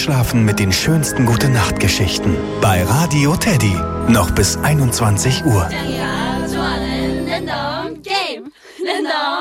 Einschlafen mit den schönsten Gute-Nacht-Geschichten. Bei Radio Teddy. Noch bis 21 Uhr.